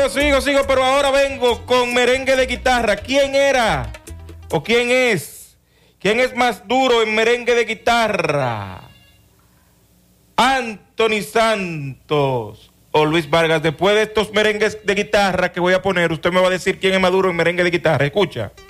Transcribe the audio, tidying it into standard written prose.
Sigo, pero ahora vengo con merengue de guitarra. ¿Quién era? ¿O quién es? ¿Quién es más duro en merengue de guitarra? Anthony Santos o Luis Vargas. Después de estos merengues de guitarra que voy a poner, usted me va a decir quién es más duro en merengue de guitarra. Escucha.